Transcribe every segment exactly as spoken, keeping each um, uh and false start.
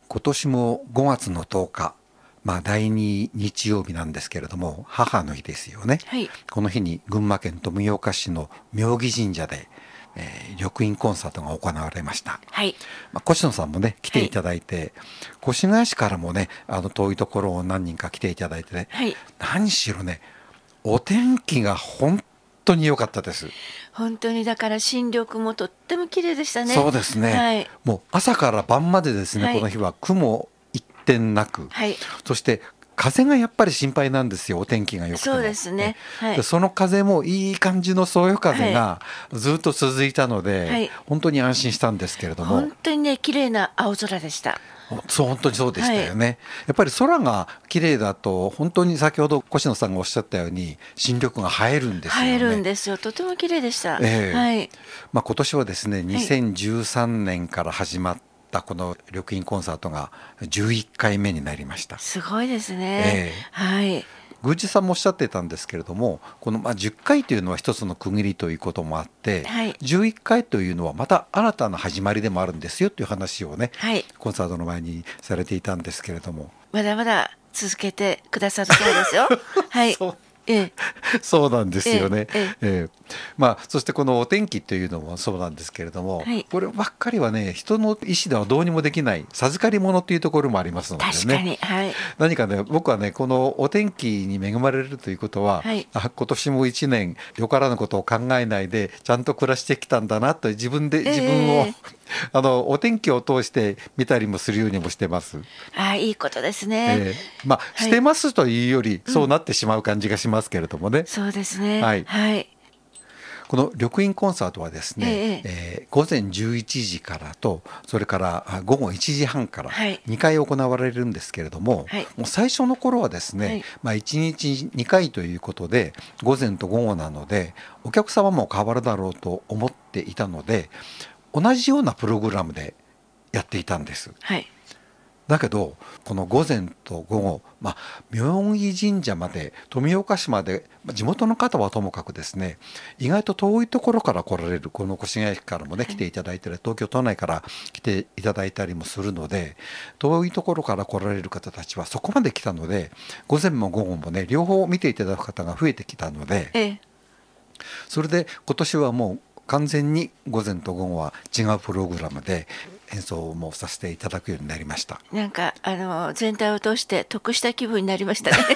今年もごがつのとおか、まあ、だいに日曜日なんですけれども、母の日ですよね。 はい、 この日に群馬県富岡市の妙義神社で、えー、緑蔭コンサートが行われました。 はい、 まあ、越野さんもね来ていただいて、はい、越谷市からもねあの遠いところを何人か来ていただいてね、 はい、 何しろねお天気が本当に良かったです。 本当にだから新緑もとっても綺麗でしたね。 そうですね、 はい、 もう朝から晩までですね、 はい、 この日は雲一点なく、 はい、 そして風がやっぱり心配なんですよ、お天気が良くても。 そうですね、はい、 でその風もいい感じのそよ風がずっと続いたので、 はい、 本当に安心したんですけれども、 本当にね綺麗な青空でした。 そう本当にそうでしたよね、はい、やっぱり空が綺麗だと本当に先ほど越野さんがおっしゃったように新緑が映えるんですよね。 映えるんですよ、とても綺麗でした、 えーはいまあ、今年はですねにせんじゅうさんねんから始まったこの緑蔭コンサートがじゅういっかいめになりました。 すごいですね、えー、はい。 宮司さんもおっしゃってたんですけれども、このまあじゅっかいというのは一つの区切りということもあって、はい、じゅういっかいというのはまた新たな始まりでもあるんですよという話をね、はい、コンサートの前にされていたんですけれども、 まだまだ続けてくださるそうですよはい、ええ、 そうなんですよね、 ええええまあ、そしてこのお天気というのもそうなんですけれども、はい、こればっかりはね人の意思ではどうにもできない授かり物というところもありますのでね。 確かに、はい、 何かね僕はねこのお天気に恵まれるということは、はい、あ今年もいちねんよからぬことを考えないでちゃんと暮らしてきたんだなと自分で自分を、えー、あのお天気を通して見たりもするようにもしてます。 あ、いいことですね、 えー、まあ、はい、してますというよりそうなってしまう感じがしますけれどもね、うん、 そうですね、 はい、 はい、 この緑蔭コンサートはですね、えーえー、ごぜんじゅういちじからとそれからごごいちじはんからにかい行われるんですけれども、はい、もう最初の頃はですね、はい、まあ、いちにちにかいということで午前と午後なのでお客様も変わるだろうと思っていたので同じようなプログラムでやっていたんです、はい、だけどこの午前と午後、まあ、妙義神社まで富岡市まで地元の方はともかくですね意外と遠いところから来られるこの越谷駅からもね来ていただいたり東京都内から来ていただいたりもするので遠いところから来られる方たちはそこまで来たので午前も午後もね両方見ていただく方が増えてきたので、ええ、それで今年はもう完全に午前と午後は違うプログラムで演奏もさせていただくようになりました。 なんかあの全体を通して得した気分になりましたね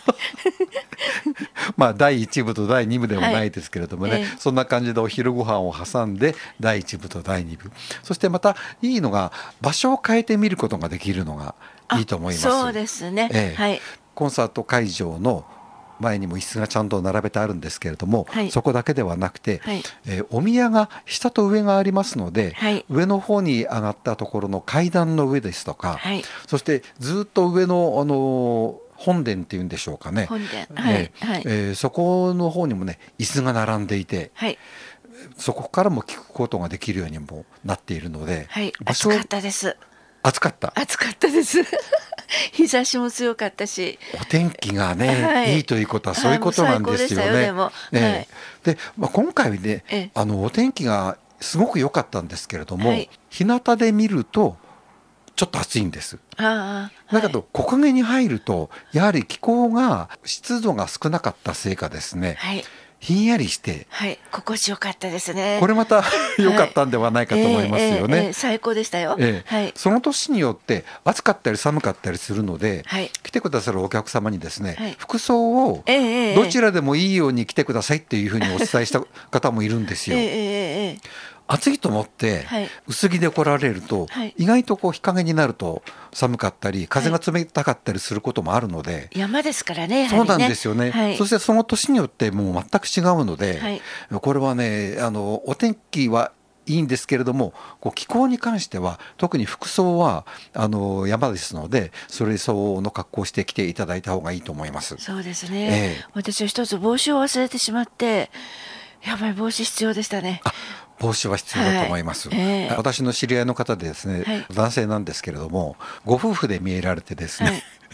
まあだいいち部とだいに部ではないですけれどもね、はい、えー、そんな感じでお昼ご飯を挟んでだいいち部とだいに部、そしてまたいいのが場所を変えて見ることができるのがいいと思います。 そうですね、えーはい、 コンサート会場の前にも椅子がちゃんと並べてあるんですけれども、はい、そこだけではなくて、はい、えー、お宮が下と上がありますので、はい、上の方に上がったところの階段の上ですとか、はい、そしてずっと上の、あのー、本殿っていうんでしょうかね、 本殿、はいはい、 えー、そこの方にもね椅子が並んでいて、はい、そこからも聞くことができるようにもなっているので、 はい、暑かったです。 暑かった暑かったです日差しも強かったしお天気がね、はい、いいということはそういうことなんですよね。よで、はい、で、まあ、今回ねあのお天気がすごく良かったんですけれども、はい、日向で見るとちょっと暑いんです。 あ、 だけど、はい、木陰に入るとやはり気候が湿度が少なかったせいかですね、はい、ひんやりして、 はい、心地よかったですね。 これまた良かったんではないかと思いますよね、はい、えーえーえー、 最高でしたよ、 えーはい、その年によって暑かったり寒かったりするので、はい、来てくださるお客様にですね、はい、服装をどちらでもいいように着てくださいっていうふうにお伝えした方もいるんですよ、えーえー暑いと思って薄着で来られると、はい、意外とこう日陰になると寒かったり風が冷たかったりすることもあるので、はい、 山ですからね、 そうなんですよね、はい、そしてその年によってもう全く違うので、はい、これはねあのお天気はいいんですけれどもこう気候に関しては特に服装はあの山ですのでそれ相応の格好をしてきていただいた方がいいと思います。 そうですね、えー、私は一つ帽子を忘れてしまってやばい帽子必要でしたね。 帽子は必要だと思います、はいえー、私の知り合いの方でですね、はい、男性なんですけれどもご夫婦で見えられてですね、はい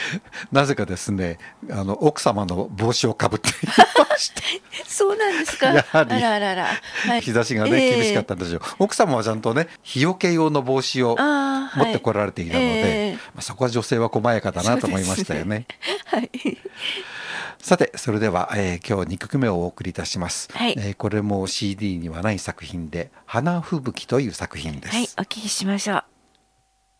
なぜかですね、あの奥様の帽子をかぶっていました。 そうなんですか。 やはりあらあらあら、はい、 日差しがね、えー、厳しかったんでしょう。奥様はちゃんとね、日よけ用の帽子を持ってこられていたので、はい、えー、まあ、そこは女性は細やかだなと思いましたよね。 はい、 さてそれでは、えー、今日にきょくめをお送りいたします、 はい、 えー、これも シーディー にはない作品で花吹雪という作品です。 はい、お聞きしましょう。